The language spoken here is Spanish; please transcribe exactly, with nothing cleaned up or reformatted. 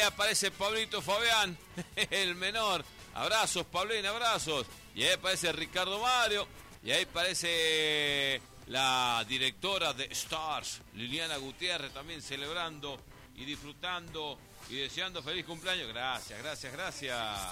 aparece Pablito Fabián, el menor. Abrazos, Pablín, abrazos. Y ahí aparece Ricardo Mario. Y ahí aparece la directora de Stars, Liliana Gutiérrez, también celebrando y disfrutando y deseando feliz cumpleaños. Gracias, gracias, gracias.